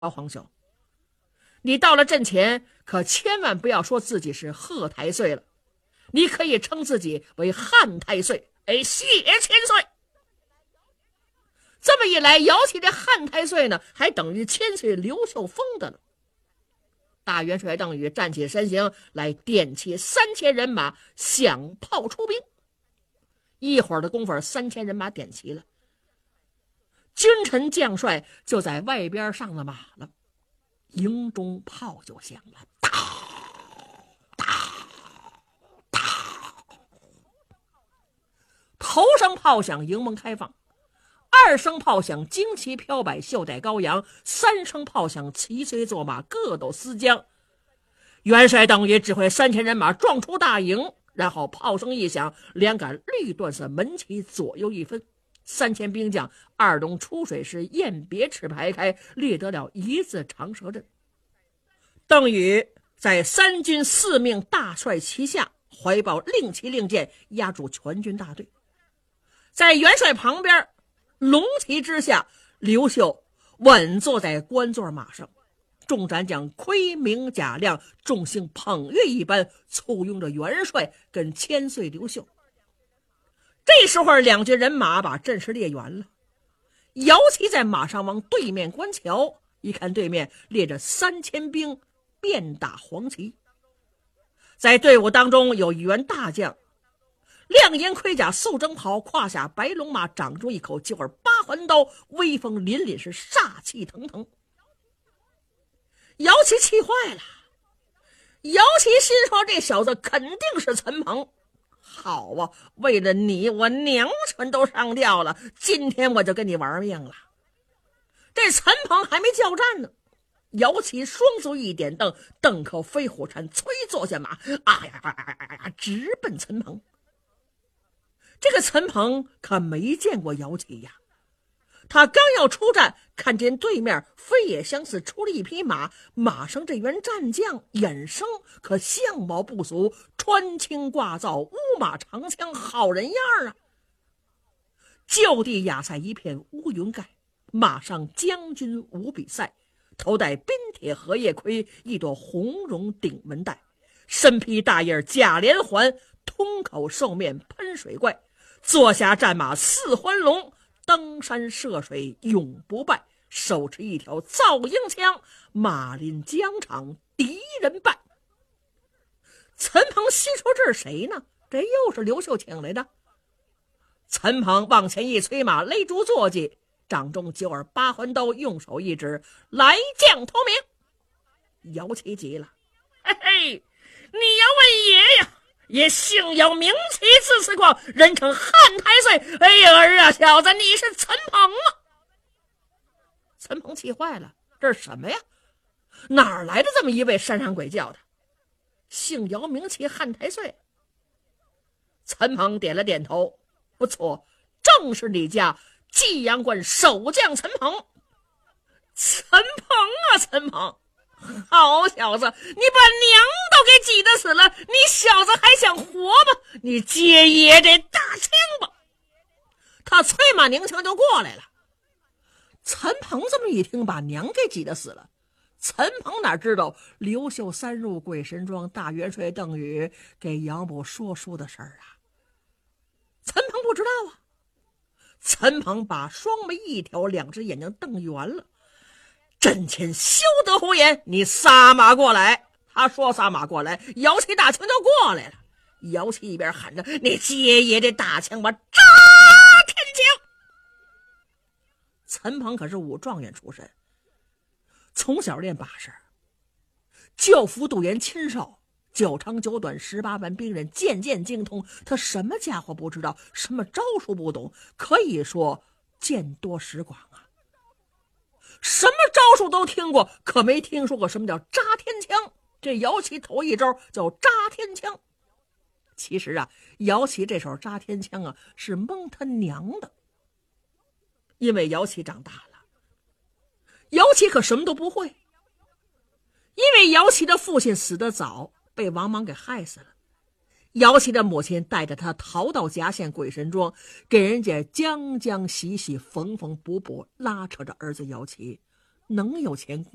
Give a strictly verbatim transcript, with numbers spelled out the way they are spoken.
皇兄，你到了阵前可千万不要说自己是贺太岁了，你可以称自己为汉太岁，哎，谢千岁。这么一来，姚启这汉太岁呢，还等于千岁刘秀封的了。大元帅邓禹站起身形来，点起三千人马，响炮出兵。一会儿的功夫，三千人马点齐了，君臣将帅就在外边上了马了。营中炮就响了，哒哒哒，头声炮响，营门开放。二声炮响，旌旗飘摆，袖带高扬；三声炮响，骑随坐马，各斗思江。元帅邓禹指挥三千人马撞出大营，然后炮声一响，两杆绿缎色门旗左右一分，三千兵将二龙出水时雁别翅排开，掠得了一字长蛇阵。邓禹在三军四命大帅旗下，怀抱令旗令箭，压住全军大队。在元帅旁边龙旗之下，刘秀稳坐在官座马上，众战将盔明甲亮，众星捧月一般簇拥着元帅跟千岁刘秀。这时候两军人马把阵势列圆了，姚旗在马上往对面观瞧，一看对面列着三千兵，遍打黄旗。在队伍当中有一员大将，亮银盔甲，素征袍，胯下白龙马，掌中一口九耳八环刀，威风凛凛，是煞气腾腾。姚旗气坏了，姚旗心说这小子肯定是陈鹏。好啊，为了你我娘全都上吊了，今天我就跟你玩命了。这陈鹏还没叫战呢，姚旗双足一点蹬，蹬口飞虎铲，催坐下马，啊呀呀呀呀呀，直奔陈鹏。这个陈鹏可没见过姚旗呀，他刚要出战，看见对面飞也相似出了一匹马，马上这员战将眼生可相貌不俗，穿青挂皂，乌马长枪，好人样啊。就地压在一片乌云盖，马上将军无比赛，头戴冰铁荷叶盔，一朵红绒顶纹带，身披大印假连环，通口兽面喷水怪，坐下战马似欢龙，登山涉水永不败，手持一条造鹰枪，马临疆场敌人败。陈鹏心说这是谁呢？这又是刘秀请来的。陈鹏往前一催马，勒住坐骑，掌中九耳八环刀，用手一指，来将投名。姚旗急了，嘿嘿，你要问爷呀，也姓姚名旗字次光，人称汉太岁。哎呀儿啊，小子，你是陈鹏啊！陈鹏气坏了，这是什么呀？哪儿来的这么一位山上鬼叫的？姓姚名旗汉太岁。陈鹏点了点头，不错，正是你家济阳关守将陈鹏。陈鹏啊，陈鹏，好小子，你把娘都给挤得死了，你小子还想活吗？你接爷这大枪吧！他催马拧枪就过来了。陈鹏这么一听，把娘给挤得死了。陈鹏哪知道刘秀三入鬼神庄，大元帅邓禹给杨某说书的事儿啊。陈鹏不知道啊。陈鹏把双眉一挑，两只眼睛瞪圆了。阵前休得胡言，你撒马过来！他说撒马过来，姚旗大枪就过来了。姚旗一边喊着，你接爷这大枪吧，扎天枪！陈鹏可是武状元出身，从小练把式，教夫杜延亲授，九长九短十八般兵刃，件件精通。他什么家伙不知道，什么招数不懂，可以说见多识广啊。什么招数都听过，可没听说过什么叫扎天枪。这姚旗头一招叫扎天枪。其实啊，姚旗这手扎天枪啊，是蒙他娘的。因为姚旗长大了，姚旗可什么都不会。因为姚旗的父亲死得早，被王莽给害死了。姚旗的母亲带着他逃到夹县鬼神庄，给人家将将洗洗，缝缝补补，拉扯着儿子姚旗，能有钱